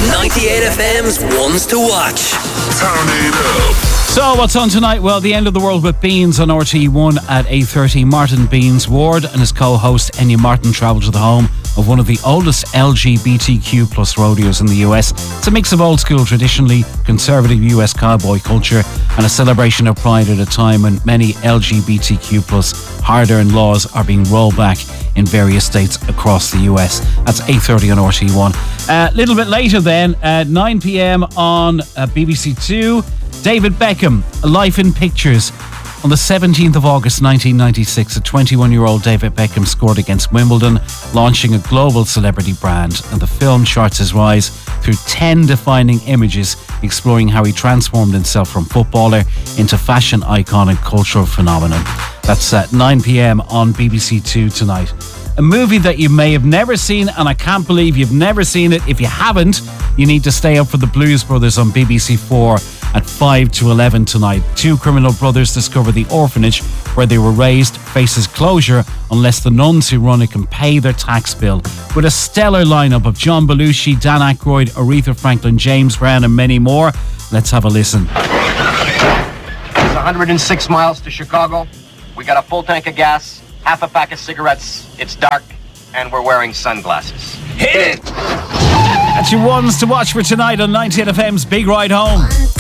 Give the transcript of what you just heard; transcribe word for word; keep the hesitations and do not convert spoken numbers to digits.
ninety-eight F M's Ones to Watch. Turn it up. So what's on tonight? Well, the end of the world with Beans on R T one at eight thirty. Martin Beans Ward and his co-host Enya Martin travel to the home of one of the oldest L G B T Q plus rodeos in the U S. It's a mix of old school, traditionally conservative U S cowboy culture and a celebration of pride at a time when many L G B T Q plus hard-earned laws are being rolled back in various states across the U S. That's eight thirty on R T one. A uh, little bit later then, at nine p.m. on uh, B B C Two, David Beckham, Life in Pictures. On the seventeenth of August nineteen ninety-six, a twenty-one-year-old David Beckham scored against Wimbledon, launching a global celebrity brand, and the film charts his rise through ten defining images, exploring how he transformed himself from footballer into fashion icon and cultural phenomenon. That's at nine p.m. on B B C Two tonight. A movie that you may have never seen, and I can't believe you've never seen it. If you haven't, you need to stay up for The Blues Brothers on B B C Four at five to eleven tonight. Two criminal brothers discover the orphanage where they were raised faces closure unless the nuns who run it can pay their tax bill. With a stellar lineup of John Belushi, Dan Aykroyd, Aretha Franklin, James Brown and many more, let's have a listen. It's one hundred six miles to Chicago. We got a full tank of gas, half a pack of cigarettes, it's dark, and we're wearing sunglasses. Hit it! That's your ones to watch for tonight on ninety-eight F M's Big Ride Home.